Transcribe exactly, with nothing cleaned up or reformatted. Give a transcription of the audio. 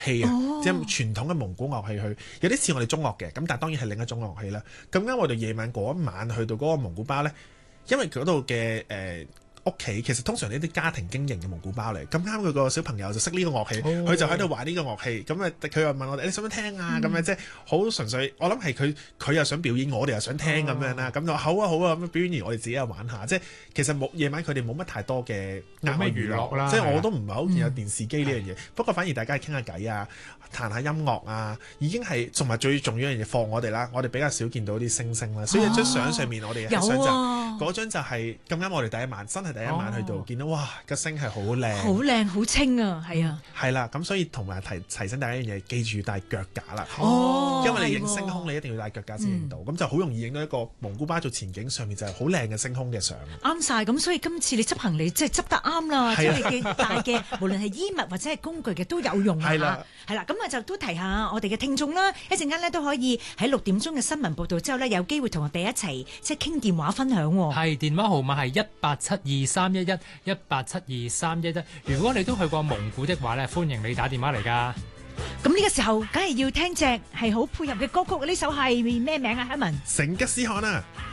器啊， 哦、 即係傳統嘅蒙古樂器去，有啲似我哋中樂嘅，咁但係當然係另一種樂器啦。咁啱我哋夜晚嗰一晚去到嗰個蒙古包呢，因為嗰度嘅誒。呃屋企其實通常呢啲家庭經營嘅蒙古包嚟，咁啱佢個小朋友就識呢個樂器，佢、oh. 就喺度玩呢個樂器，咁啊佢又問我哋你想唔想聽啊？咁、mm. 樣即係好純粹，我諗係佢佢又想表演，我哋又想聽咁、oh. 樣啦。咁就好啊好啊咁表演完，我哋自己又玩下。即係其實冇夜晚佢哋冇乜太多嘅額外娛樂啦，即係我都唔係好見有電視機呢樣嘢。Mm. 不過反而大家係傾下偈啊，彈下音樂啊，已經係同埋最重要一樣嘢放我哋啦。我哋比較少見到啲星星啦，所以張相上面我哋係想就嗰張就係咁啱我哋第一晚真係第一晚去到。Oh. 見到哇個星係好靚， 好靚好清啊，係啊， 係啦，咁所以同埋提提醒大家一樣嘢，記住帶腳架啦。 哦， 因為你影星空，你一定要帶腳架先影到，咁、嗯、就好容易影到一個蒙古包做前景，上面就係好靚嘅星空嘅相。 啱晒，咁所以今次你執行李即係執得啱啦，即係你嘅帶嘅，無論係衣物或者係工具嘅都有用啊。係啦，係啦，咁啊就都提下我哋嘅聽眾啦，一陣間咧都可以喺六點鐘嘅新聞報導之後呢，有機會同我哋一齊即係傾電話分享。 係電話號碼係一八七二三一一。一八七二三一一，如果你都去過蒙古的話咧，歡迎你打電話嚟㗎。 咁呢個時候，梗係要聽隻係好配合嘅歌曲，呢首係咩名啊？海文， 成吉思汗啊！